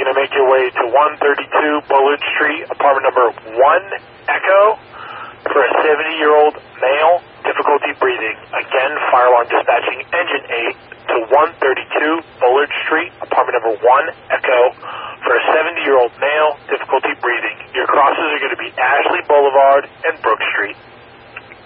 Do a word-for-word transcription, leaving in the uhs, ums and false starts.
going to make your way to one thirty-two Bullard Street, apartment number one Echo, for a seventy-year-old male, difficulty breathing. Again, fire alarm dispatching engine eight to one thirty-two Bullard Street, apartment number one Echo, for a seventy-year-old male, difficulty breathing. Your crosses are going to be Ashley Boulevard and Brook Street.